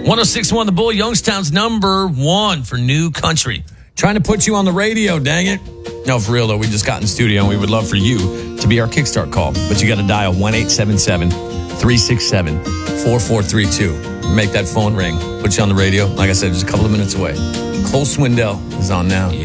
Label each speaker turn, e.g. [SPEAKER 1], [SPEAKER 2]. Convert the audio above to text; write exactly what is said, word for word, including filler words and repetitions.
[SPEAKER 1] one oh six point one The Bull, Youngstown's number one for new country.
[SPEAKER 2] Trying to put you on the radio, dang it. No, for real, though, we just got in studio, and we would love for you to be our Kickstart call. But you got to dial one eight seven seven, three six seven, four four three two. Make that phone ring. Put you on the radio. Like I said, just a couple of minutes away. Cole Swindell is on now.